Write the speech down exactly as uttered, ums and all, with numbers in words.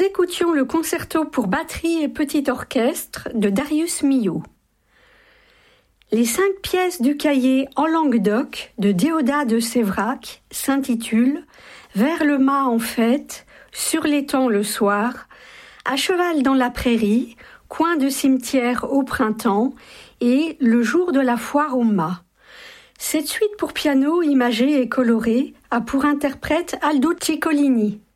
nous écoutions le concerto pour batterie et petit orchestre de Darius Milhaud. Les cinq pièces du cahier En Languedoc de Déodat de Séverac s'intitulent Vers le mât en fête, sur l'étang le soir, À cheval dans la prairie, Coin de cimetière au printemps et Le jour de la foire au mât. Cette suite pour piano imagée et colorée a pour interprète Aldo Ciccolini.